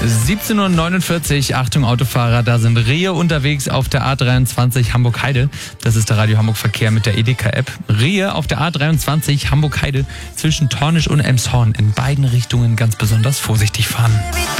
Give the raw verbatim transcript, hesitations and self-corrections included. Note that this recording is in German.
siebzehn Uhr neunundvierzig, Achtung Autofahrer, da sind Rehe unterwegs auf der A dreiundzwanzig Hamburg-Heide. Das ist der Radio Hamburg Verkehr mit der Edeka-App. Rehe auf der A dreiundzwanzig Hamburg-Heide zwischen Tornisch und Elmshorn. In beiden Richtungen ganz besonders vorsichtig fahren.